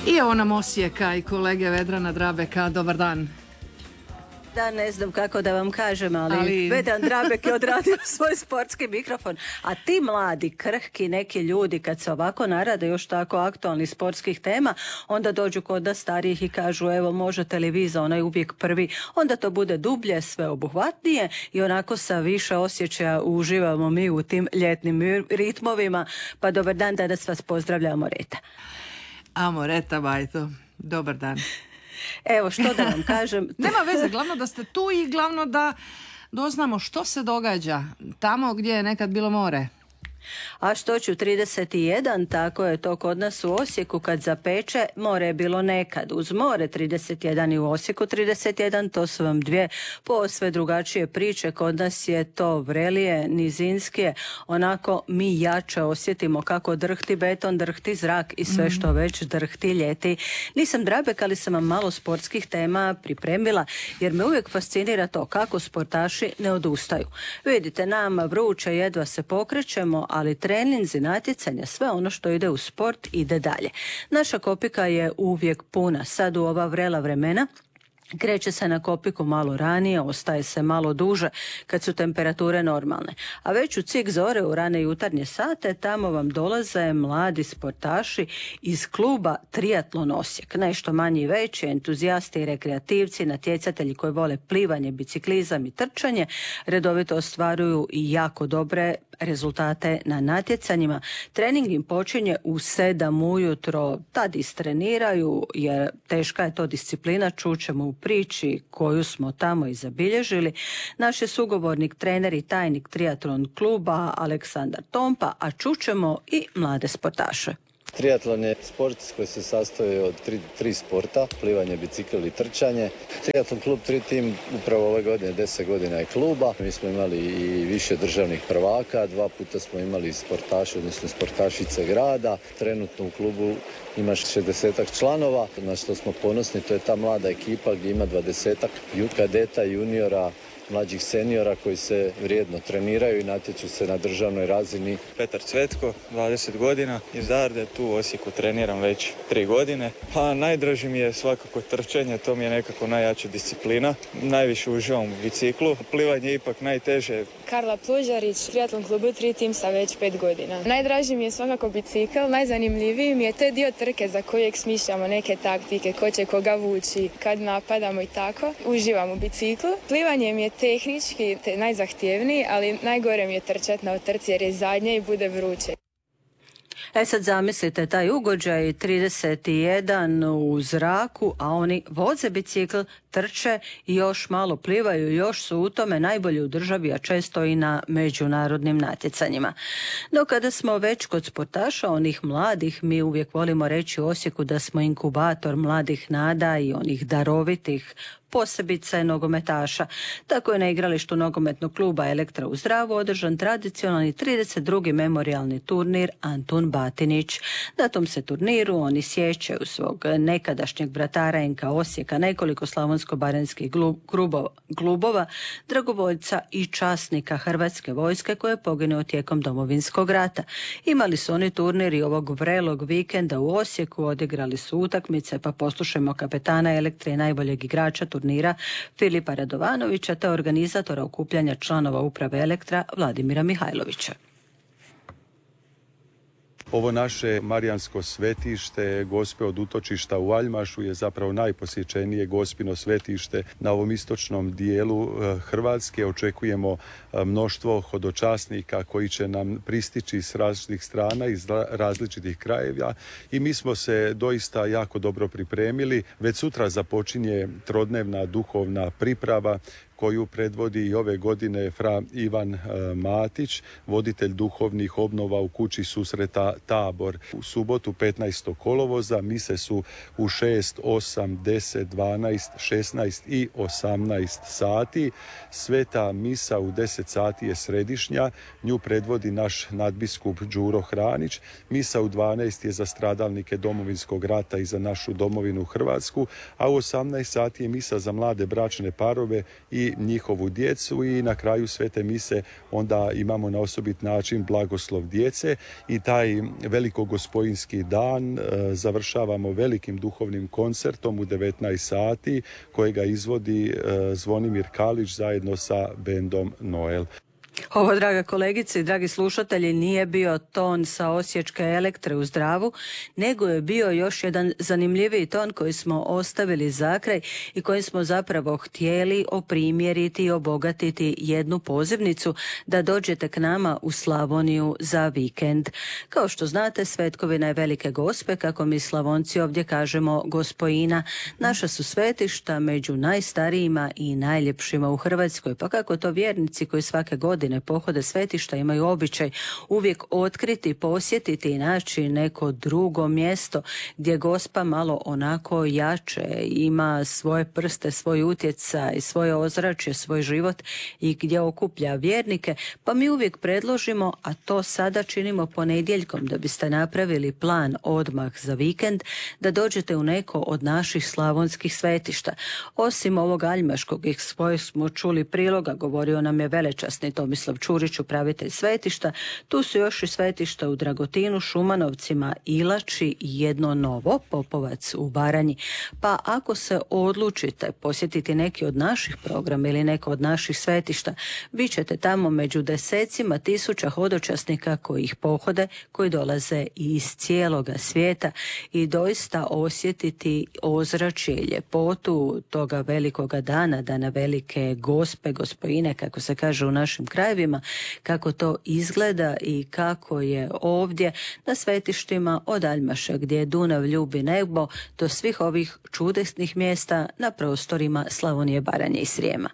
I evo nam Osijeka i kolege Vedrana Drabeka. Dobar dan. Da, ne znam kako da vam kažem, ali Vedran Drabek je odradio svoj sportski mikrofon. A ti mladi, krhki neki ljudi, kad se ovako narade još tako aktualnih sportskih tema, onda dođu kod nas starijih i kažu evo možete li vi za onaj uvijek prvi, onda to bude dublje, sveobuhvatnije i onako sa više osjećaja uživamo mi u tim ljetnim ritmovima. Pa dobar dan, danas vas pozdravljamo Reta. Amoreta Bajto, dobar dan. Evo što da vam kažem. Nema veze, glavno da ste tu i glavno da doznamo što se događa tamo gdje je nekad bilo more. A što ću 31, tako je to kod nas u Osijeku kad zapeče, more je bilo nekad. Uz more 31 i u Osijeku 31, to su vam dvije posve drugačije priče. Kod nas je to vrelije, nizinskije, onako mi jače osjetimo kako drhti beton, drhti zrak i sve što već drhti ljeti. Nisam Drabek, ali sam vam malo sportskih tema pripremila, jer me uvijek fascinira to kako sportaši ne odustaju. Vidite, nama vruće, jedva se pokrećemo, ali treninzi, natjecanja, sve ono što ide u sport ide dalje. Naša kopika je uvijek puna. Sad u ova vrela vremena kreće se na kopiku malo ranije, ostaje se malo duže kad su temperature normalne. A već u cik zore u rane jutarnje sate tamo vam dolaze mladi sportaši iz kluba Triatlon Osijek. Nešto manji i veći, entuzijasti i rekreativci, natjecatelji koji vole plivanje, biciklizam i trčanje, redovito ostvaruju i jako dobre rezultate na natjecanjima. Trening im počinje u 7 ujutro, tad istreniraju jer teška je to disciplina, čućemo u priči koju smo tamo i zabilježili. Naš je sugovornik, trener i tajnik triatlon kluba Aleksandar Tompa, a čućemo i mlade sportaše. Triatlon je sport koji se sastoji od tri sporta, plivanje, bicikl i trčanje. Triatlon klub Tri Tim upravo ove godine 10 godina je kluba. Mi smo imali i više državnih prvaka, 2 puta smo imali sportaše, odnosno sportašice grada. Trenutno u klubu ima 60 članova, na što smo ponosni, to je ta mlada ekipa gdje ima 20 kadeta, juniora, mlađih seniora koji se vrijedno treniraju i natječu se na državnoj razini. Petar Cvetko, 20 godina, iz Darde, tu u Osijeku treniram već 3 godine. Pa najdraži mi je svakako trčanje, to mi je nekako najjača disciplina. Najviše uživam u biciklu, plivanje je ipak najteže. Karla Plužarić, triatlon klubu Tri Tim sa već 5 godina. Najdraži mi je svakako bicikl, najzanimljiviji mi je to dio trke za kojeg smišljamo neke taktike, ko će koga vući, kad napadamo i tako. Uživam u biciklu. Plivanje mi je tehnički najzahtjevniji, ali najgore mi je trčati na trci jer je zadnje i bude vruće. Sad zamislite taj ugođaj 31 u zraku, a oni voze bicikl, trče i još malo plivaju, još su u tome najbolji u državi, a često i na međunarodnim natjecanjima. No kada smo već kod sportaša, onih mladih, mi uvijek volimo reći u Osijeku da smo inkubator mladih nada i onih darovitih, posebice nogometaša. Tako je na igralištu nogometnog kluba Elektra u Zdravu održan tradicionalni 32. memorijalni turnir Antun Batinić. Na tom se turniru oni sjećaju svog nekadašnjeg bratara NK Osijeka, nekoliko slavonsko-baranjskih klubova, dragovoljca i časnika Hrvatske vojske koje je poginuo tijekom Domovinskog rata. Imali su oni turnir i ovog vrelog vikenda u Osijeku, odigrali su utakmice, pa poslušajmo kapetana Elektre i najboljeg igrača turnira Filipa Radovanovića te organizatora okupljanja članova uprave Elektra Vladimira Mihajlovića. Ovo naše Marijansko svetište, Gospe od utočišta u Aljmašu, je zapravo najposjećenije Gospino svetište na ovom istočnom dijelu Hrvatske. Očekujemo mnoštvo hodočasnika koji će nam pristići s različitih strana, iz različitih krajeva i mi smo se doista jako dobro pripremili. Već sutra započinje trodnevna duhovna priprava koju predvodi i ove godine fra Ivan Matić, voditelj duhovnih obnova u kući susreta Tabor. U subotu 15. kolovoza mise su u 6, 8, 10, 12, 16 i 18 sati. Sveta misa u 10 sati je središnja, nju predvodi naš nadbiskup Đuro Hranić. Misa u 12 je za stradalnike Domovinskog rata i za našu domovinu Hrvatsku, a u 18 sati je misa za mlade bračne parove i i njihovu djecu i na kraju svete mise onda imamo na osobit način blagoslov djece i taj velikogospojinski dan završavamo velikim duhovnim koncertom u 19 sati kojega izvodi Zvonimir Kalić zajedno sa bendom Noel. Ovo, draga kolegice i dragi slušatelji, nije bio ton sa Osječke Elektre u Zdravu, nego je bio još jedan zanimljiviji ton koji smo ostavili za kraj i kojim smo zapravo htjeli oprimjeriti i obogatiti jednu pozivnicu da dođete k nama u Slavoniju za vikend. Kao što znate, Svetkovina je Velike Gospe, kako mi Slavonci ovdje kažemo Gospojina. Naša su svetišta među najstarijima i najljepšima u Hrvatskoj, pa kako to vjernici koji svake godine pohode svetišta imaju običaj uvijek otkriti, posjetiti i naći neko drugo mjesto gdje Gospa malo onako jače ima svoje prste, svoj utjecaj, svoje ozračje, svoj život i gdje okuplja vjernike, pa mi uvijek predložimo, a to sada činimo ponedjeljkom da biste napravili plan odmah za vikend, da dođete u neko od naših slavonskih svetišta. Osim ovog aljmaškog iz kojeg smo čuli priloga, govorio nam je velečasni Tomislav Čurić, upravitelj svetišta, tu su još i svetišta u Dragotinu, Šumanovcima, Ilači i jedno novo, Popovac u Baranji. Pa ako se odlučite posjetiti neki od naših programa ili neko od naših svetišta, bit ćete tamo među desecima tisuća hodočasnika koji ih pohode, koji dolaze iz cijeloga svijeta i doista osjetiti ozračje, ljepotu toga velikoga dana, dana Velike Gospe, Gospojine, kako se kaže u našim krajevima, kako to izgleda i kako je ovdje na svetištima od Aljmaša gdje Dunav ljubi nebo do svih ovih čudesnih mjesta na prostorima Slavonije, Baranje i Srijema.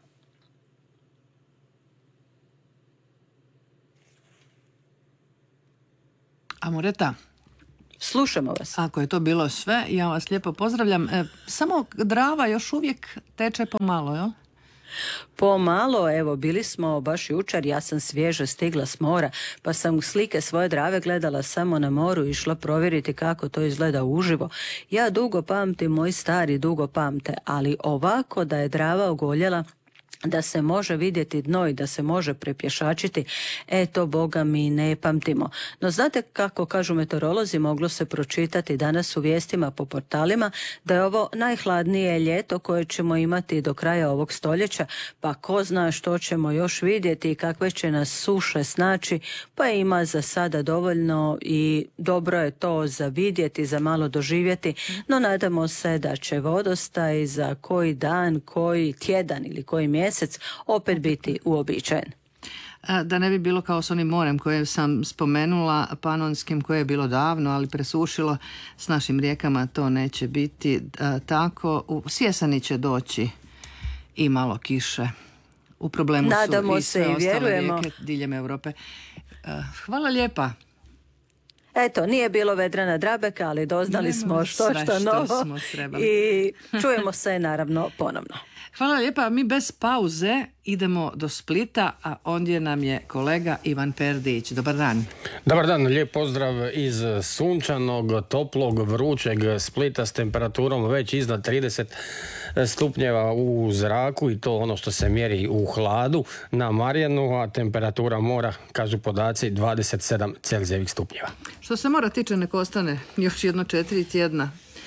Amoreta, slušamo vas. ako je to bilo sve, ja vas lijepo pozdravljam. Samo Drava još uvijek teče pomalo, jo? Pomalo, evo, bili smo baš jučer, ja sam svježe stigla s mora, pa sam slike svoje Drave gledala samo na moru i išla provjeriti kako to izgleda uživo. Ja dugo pamtim, moji stari dugo pamte, ali ovako da je Drava ogoljela, da se može vidjeti dno i da se može prepješačiti, to Boga mi ne pamtimo. No znate kako kažu meteorolozi, moglo se pročitati danas u vijestima po portalima da je ovo najhladnije ljeto koje ćemo imati do kraja ovog stoljeća, pa ko zna što ćemo još vidjeti i kakve će nas suše snaći, pa ima za sada dovoljno i dobro je to za vidjeti, za malo doživjeti, no nadamo se da će vodostaj za koji dan, koji tjedan ili koji mjesec opet biti uobičajen. Da ne bi bilo kao s onim morem koje sam spomenula, panonskim, koje je bilo davno, ali presušilo, s našim rijekama to neće biti tako. U Sjesani će doći i malo kiše. U problemu nadamo su i sve se i ostale vjerujemo. rijeke diljem Europe. Hvala lijepa. Eto, nije bilo Vedrana Drabeka, ali doznali smo što novo i čujemo se naravno ponovno. Hvala lijepa, mi bez pauze idemo do Splita, a ondje nam je kolega Ivan Perdić. Dobar dan. Dobar dan, lijep pozdrav iz sunčanog, toplog, vrućeg Splita s temperaturom već iznad 30 stupnjeva u zraku i to ono što se mjeri u hladu na Marjanu, a temperatura mora, kažu podaci, 27 Celzijevih stupnjeva. Što se mora tiče, nek ostane još jedno 4 tjedna.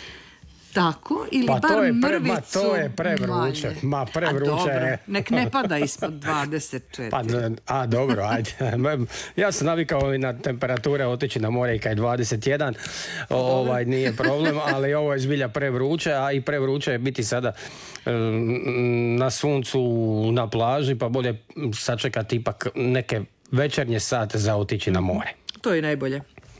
Tako, ili pa bar mrvicu to je prevruće. manje. Ma prevruće. A dobro, nek ne pada ispod 24. Pa dobro, ajde. Ja sam navikao i na temperature otići na more i kaj 21. Nije problem, ali ovo je zbilja prevruće, a i prevruće je biti sada na suncu na plaži, pa bolje sačekati ipak neke večernje sate za otići na more. To je najbolje.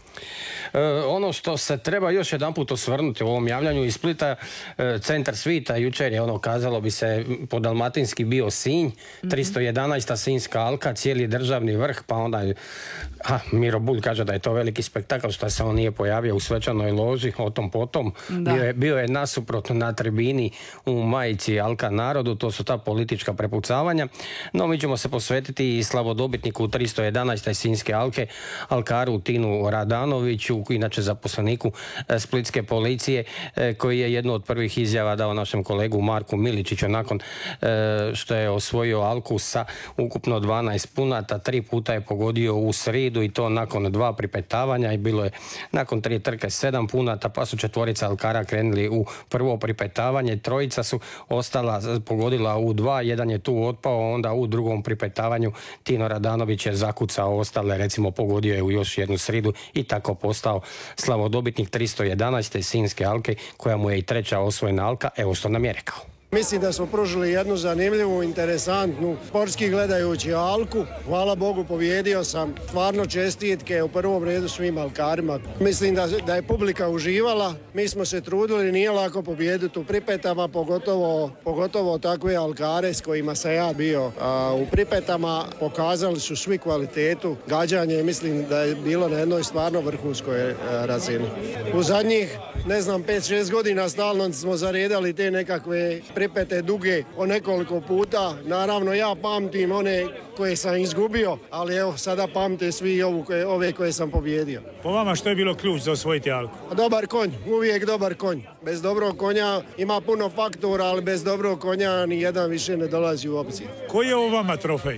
Ono što se treba još jedanput osvrnuti u ovom javljanju iz Splita, centar svita, jučer je kazalo bi se po dalmatinski bio Sinj, 311. Sinjska alka, cijeli državni vrh, pa onda Miro Bulj kaže da je to veliki spektakl što se on nije pojavio u svečanoj loži, o tom potom. Bio je nasuprot na tribini u majici Alka narodu, to su ta politička prepucavanja, no mi ćemo se posvetiti i slavodobitniku 311. Sinjske alke, alkaru Tinu Radanoviću, Bauku, inače zaposleniku splitske policije, koji je jednu od prvih izjava dao našem kolegu Marku Miličiću nakon što je osvojio Alku sa ukupno 12 punata. 3 puta je pogodio u sridu i to nakon 2 pripetavanja i bilo je nakon 3 trke 7 punata, pa su 4 alkara krenuli u prvo pripetavanje. 3 su ostala, pogodila u 2, jedan je tu otpao, onda u drugom pripetavanju Tino Radanović je zakucao ostale, recimo pogodio je u još jednu sridu i tako postao slavodobitnik 311. Sinjske Alke, koja mu je i 3. osvojena Alka. Evo što nam je rekao. Mislim da smo pružili jednu zanimljivu, interesantnu, sportski gledajući Alku. Hvala Bogu, pobjedio sam. Stvarno čestitke u prvom redu svim alkarima. Mislim da je publika uživala. Mi smo se trudili, nije lako pobijediti u pripetama, pogotovo takve alkare s kojima sam ja bio u pripetama. Pokazali su svi kvalitetu gađanje i mislim da je bilo na jednoj stvarno vrhunskoj razini. U zadnjih, 5-6 godina stalno smo zaredali te nekakve pripete duge o nekoliko puta. Naravno, ja pamtim one koje sam izgubio, ali evo, sada pamte svi ove koje sam pobjedio. Po vama što je bilo ključ za osvojiti Alku? Dobar konj, uvijek dobar konj. Bez dobrog konja ima puno faktora, ali bez dobrog konja ni jedan više ne dolazi u obzir. Koji je ovo vama trofej?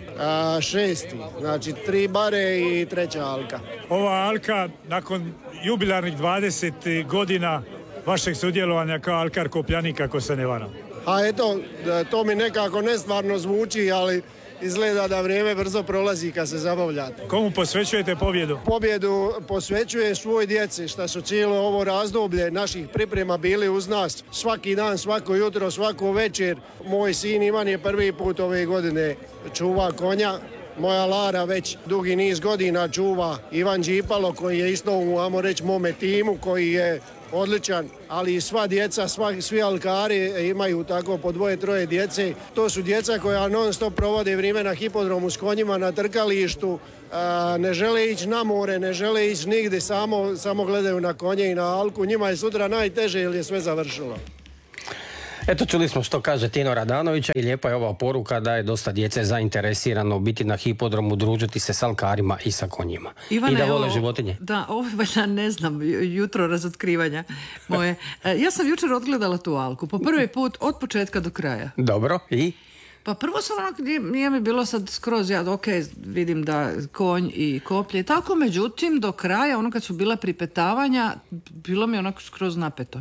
6. Znači 3 bare i 3. Alka. Ova Alka nakon jubilarnih 20 godina vašeg sudjelovanja kao alkar Kopljanik, ako se ne varam. A eto, to mi nekako nestvarno zvuči, ali izgleda da vrijeme brzo prolazi kad se zabavljate. Komu posvećujete pobjedu? Pobjedu posvećuje svoj djeci, što su cijelo ovo razdoblje naših priprema bili uz nas. Svaki dan, svako jutro, svako večer. Moj sin Ivan je prvi put ove godine čuva konja. Moja Lara već dugi niz godina čuva Ivan Đipalo, koji je isto u, mome timu, koji je odličan, ali i sva djeca, svi alkari imaju tako po 2-3 djece. To su djeca koja non stop provode vrijeme na hipodromu s konjima, na trkalištu, ne žele ići na more, ne žele ići nigdje, samo gledaju na konje i na Alku. Njima je sutra najteže jer je sve završilo. Eto, čuli smo što kaže Tino Radanovića i lijepa je ova poruka da je dosta djece zainteresirano biti na hipodromu, družiti se s alkarima i sa konjima. Ivane, i da vole životinje. Da, ovo je, ne znam, jutro razotkrivanja moje. Ja sam jučer odgledala tu Alku, po prvi put od početka do kraja. Dobro, i? Pa prvo sam nije mi bilo sad skroz, vidim da konj i koplje, tako, međutim, do kraja, kad su bila pripetavanja, bilo mi onako skroz napeto.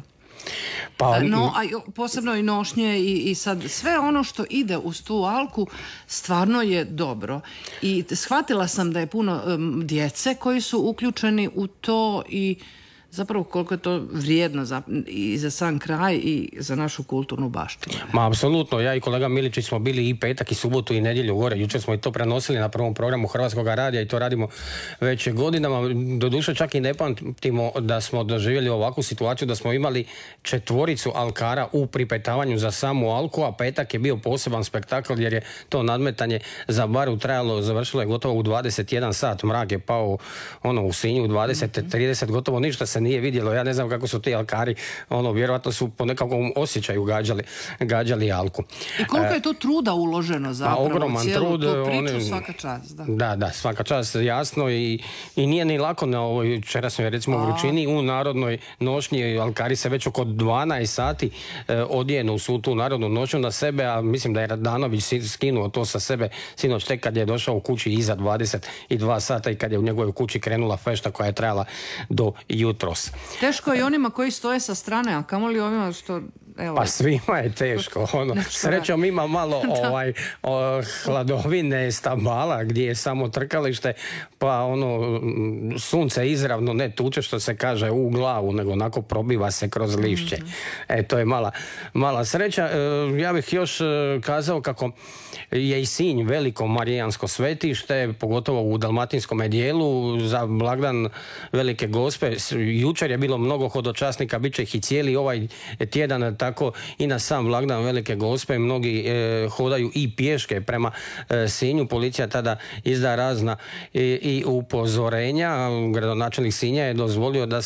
Posebno i nošnje i sad sve ono što ide uz tu Alku stvarno je dobro i shvatila sam da je puno djece koji su uključeni u to i zapravo koliko je to vrijedno i za sam kraj i za našu kulturnu baštinu. Ma, apsolutno. Ja i kolega Miličić smo bili i petak i subotu i nedjelju gore. Jučer smo i to prenosili na prvom programu Hrvatskog radija i to radimo već godinama. Doduše čak i ne pamtimo da smo doživjeli ovakvu situaciju, da smo imali 4 alkara u pripetavanju za samu Alku, a petak je bio poseban spektakl jer je to nadmetanje za baru trajalo, završilo je gotovo u 21 sat. Mrak je pao u Sinju u 20:30, gotovo ništa se nije vidjelo. Ja ne znam kako su ti alkari, vjerojatno su po nekakvom osjećaju gađali Alku. I koliko je to truda uloženo zapravo? Pa, ogroman trud. Tu priču, svaka čast. Da, svaka čast, jasno i nije ni lako na ovoj večerašnjoj recimo vrućini u narodnoj nošnji. Alkari se već oko 12 sati odjenu u svu tu narodnu noću na sebe, a mislim da je Radanović skinuo to sa sebe sinoć tek kad je došao u kući iza 22 sata i kad je u njegovoj kući krenula fešta koja je trajala do jutros. Teško je onima koji stoje sa strane, a kamoli ovima što... Evo. Pa svima je teško. Srećom ima malo hladovine, stabala gdje je samo trkalište, pa sunce izravno ne tuče što se kaže u glavu, nego onako probiva se kroz lišće. To je mala sreća. Ja bih još kazao kako je i Sinj veliko marijansko svetište, pogotovo u dalmatinskom dijelu za blagdan Velike Gospe. Jučer je bilo mnogo hodočasnika, bit će ih i cijeli ovaj tjedan, tako i na sam blagdan Velike Gospe mnogi hodaju i pješke prema Sinju. Policija tada izda razna i upozorenja. Gradonačelnik Sinja je dozvolio da se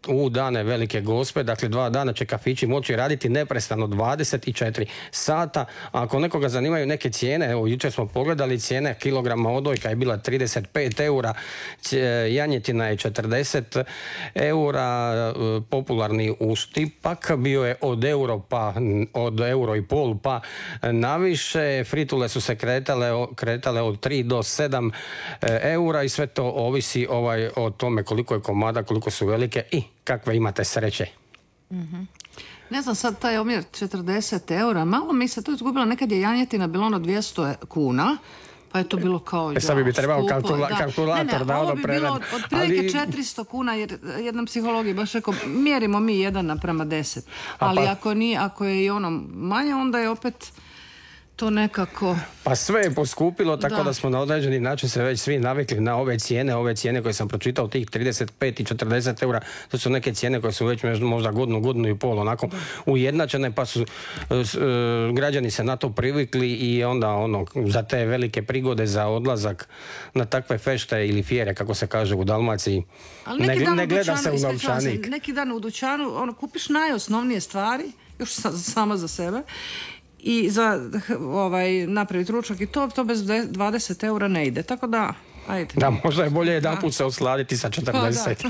u dane Velike Gospe, dakle 2 dana će kafići moći raditi neprestano 24 sata. A ako nekoga zanimaju neke cijene, evo jučer smo pogledali cijene kilograma odojka je bila 35 eura, janjetina je 40 eura, popularni uštipak bio je od euro i pol pa naviše, fritule su se kretale od 3 do 7 eura i sve to ovisi o tome koliko je komada, koliko su velike i kakve imate sreće. Mm-hmm. Ne znam, sad taj omjer 40 eura, malo mi se to izgubilo, nekad je janjetina bilo 200 kuna, pa je to bilo kao... Sad bi trebao kalkulator da ovo bi bilo otprilike 400 kuna, jer jedan psiholog je baš rekao, mjerimo mi 1:10. Ali ako je i ono manje, onda je opet to nekako... Pa sve je poskupilo, tako da smo na određeni način se već svi navikli na ove cijene koje sam pročitao, tih 35 i 40 eura, to su neke cijene koje su već možda godinu i pol onako ujednačene, pa su građani se na to privikli i onda za te velike prigode za odlazak na takve fešte ili fjere, kako se kaže u Dalmaciji, ne gleda se u novčanik. Neki dan u dućanu kupiš najosnovnije stvari, još samo za sebe, i za napraviti ručak i to bez 20 eura ne ide, tako da ajde. Da, možda je bolje jedanput se osladiti sa 40.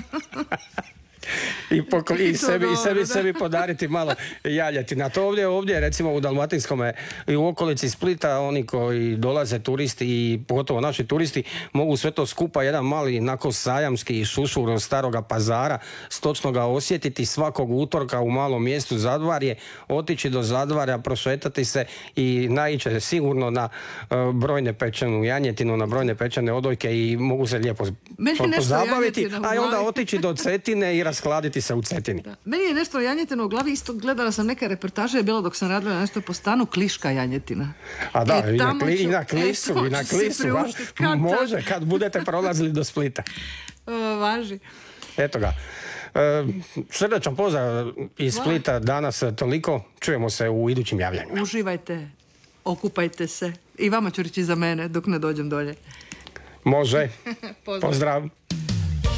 I sebi podariti malo janjetina. To ovdje recimo u Dalmatinskome i u okolici Splita, oni koji dolaze turisti i pogotovo naši turisti mogu sve to skupa jedan mali sajamski šušur od Staroga Pazara stočnoga osjetiti svakog utorka u malom mjestu Zadvarje, otići do Zadvarja, prošetati se i naići sigurno na brojne pečenu janjetinu, na brojne pečene odojke i mogu se lijepo pozabaviti, a onda otići do Cetine i raskladiti se u Cetini. Da. Meni je nešto janjetina u glavi, isto gledala sam neke reportaže, je bilo dok sam radila nešto po stanu, kliška janjetina. A da, i na klisu. Može, kad budete prolazili do Splita. Važi. Eto ga. Srdačan pozdrav iz Splita danas toliko. Čujemo se u idućim javljanjima. Uživajte, okupajte se. I vama ću reći za mene dok ne dođem dolje. Može. Pozdrav.